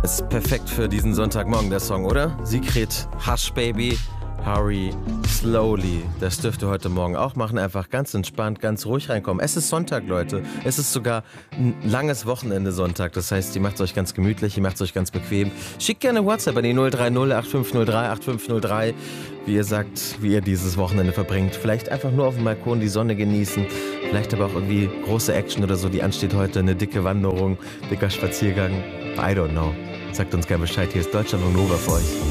Ist perfekt für diesen Sonntagmorgen, der Song, oder? Sigrid, Hush Baby, Hurry Slowly. Das dürft ihr heute Morgen auch machen. Einfach ganz entspannt, ganz ruhig reinkommen. Es ist Sonntag, Leute. Es ist sogar ein langes Wochenende Sonntag. Das heißt, ihr macht es euch ganz gemütlich, ihr macht es euch ganz bequem. Schickt gerne WhatsApp an die 030 8503 8503. Wie ihr sagt, wie ihr dieses Wochenende verbringt. Vielleicht einfach nur auf dem Balkon die Sonne genießen. Vielleicht aber auch irgendwie große Action oder so, die ansteht heute. Eine dicke Wanderung, dicker Spaziergang. I don't know. Sagt uns gerne Bescheid. Hier ist Deutschland und Nova für euch.